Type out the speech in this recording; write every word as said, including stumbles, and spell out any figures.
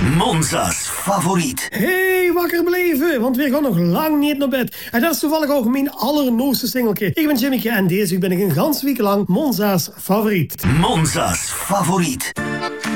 Monza's favoriet. Hey, wakker blijven, want we gaan nog lang niet naar bed. En dat is toevallig ook mijn allernieuwste singeltje. Ik ben Jimmyke en deze week ben ik een gans week lang Monza's favoriet. Monza's favoriet.